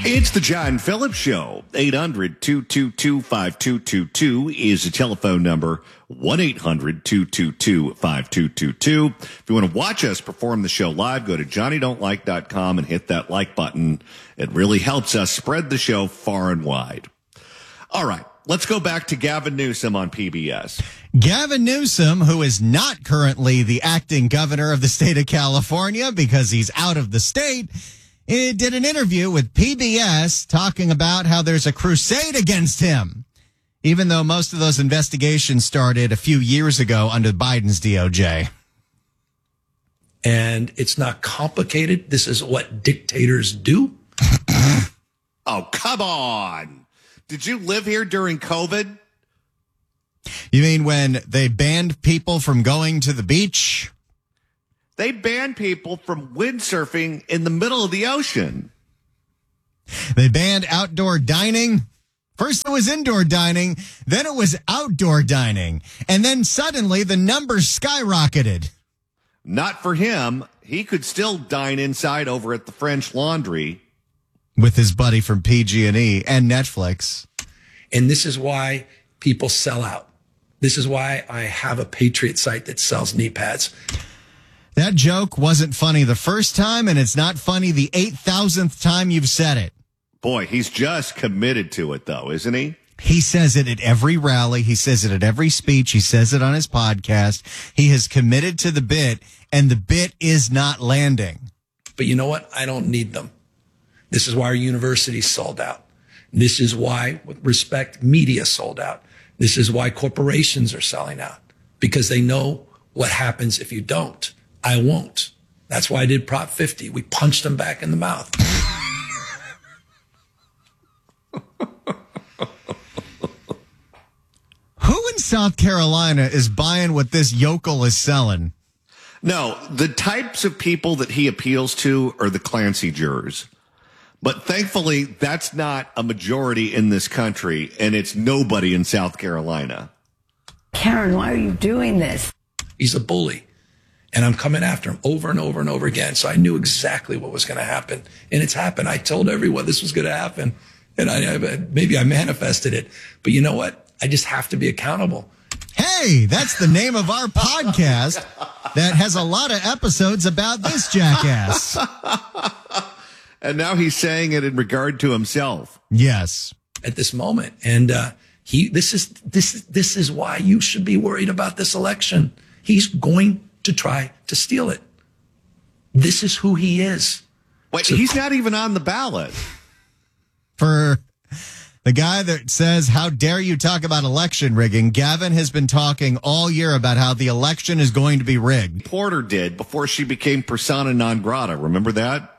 It's the John Phillips Show. 800-222-5222 is the telephone number. 1-800-222-5222. If you want to watch us perform the show live, go to johnnydon'tlike.com and hit that like button. It really helps us spread the show far and wide. All right, let's go back to Gavin Newsom on PBS. Gavin Newsom, who is not currently the acting governor of the state of California because he's out of the state, did an interview with PBS talking about how there's a crusade against him, even though most of those investigations started a few years ago under Biden's DOJ. And it's not complicated. This is what dictators do. Oh, come on. Did you live here during COVID? You mean when they banned people from going to the beach? They banned people from windsurfing in the middle of the ocean. They banned outdoor dining. First it was indoor dining, then it was outdoor dining. And then suddenly the numbers skyrocketed. Not for him. He could still dine inside over at the French Laundry. With his buddy from PG&E and Netflix. And this is why people sell out. This is why I have a Patriot site that sells knee pads. That joke wasn't funny the first time, and it's not funny the 8,000th time you've said it. Boy, he's just committed to it, though, isn't he? He says it at every rally. He says it at every speech. He says it on his podcast. He has committed to the bit, and the bit is not landing. But you know what? I don't need them. This is why our universities sold out. This is why, with respect, media sold out. This is why corporations are selling out, because they know what happens if you don't. I won't. That's why I did Prop 50. We punched them back in the mouth. Who in South Carolina is buying what this yokel is selling? No, the types of people that he appeals to are the Clancy jurors. But thankfully, that's not a majority in this country, and it's nobody in South Carolina. Karen, why are you doing this? He's a bully. And I'm coming after him over and over and over again. So I knew exactly what was going to happen. And it's happened. I told everyone this was going to happen. And maybe I manifested it. But you know what? I just have to be accountable. Hey, that's the name of our podcast that has a lot of episodes about this jackass. And now he's saying it in regard to himself. Yes. At this moment. And this is why you should be worried about this election. He's going to try to steal it. This is who he is. Wait, so he's not even on the ballot. For the guy that says, how dare you talk about election rigging, Gavin has been talking all year about how the election is going to be rigged. Porter did before she became persona non grata. Remember that?